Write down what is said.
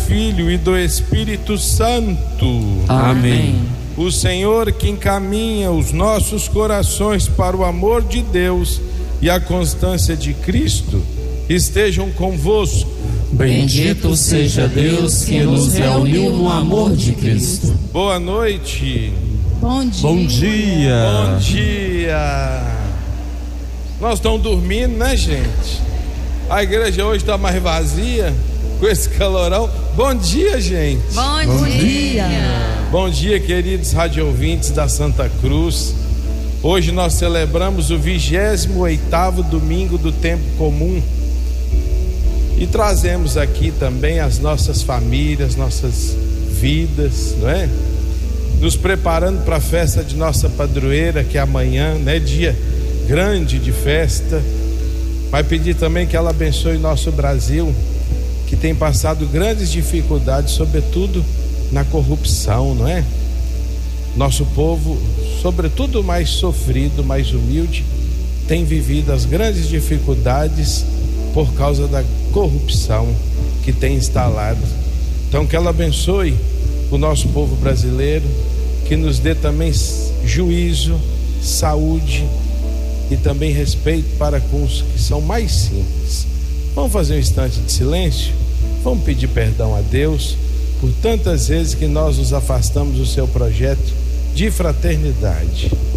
Filho e do Espírito Santo. Amém. O Senhor que encaminha os nossos corações para o amor de Deus e a constância de Cristo, estejam convosco. Bendito seja Deus que nos reuniu no amor de Cristo. Boa noite. Bom dia. Bom dia. Bom dia. Nós estamos dormindo, né, gente? A igreja hoje está mais vazia com esse calorão. Bom dia, gente. Bom dia. Bom dia, queridos radioouvintes da Santa Cruz. Hoje nós celebramos o 28º domingo do tempo comum e trazemos aqui também as nossas famílias, nossas vidas, não é? Nos preparando para a festa de nossa padroeira, que é amanhã, né? Dia grande de festa. Vai pedir também que ela abençoe nosso Brasil, que tem passado grandes dificuldades, sobretudo na corrupção, não é? Nosso povo, sobretudo mais sofrido, mais humilde, tem vivido as grandes dificuldades por causa da corrupção que tem instalado. Então que ela abençoe o nosso povo brasileiro, que nos dê também juízo, saúde e também respeito para com os que são mais simples. Vamos fazer um instante de silêncio, vamos pedir perdão a Deus por tantas vezes que nós nos afastamos do seu projeto de fraternidade.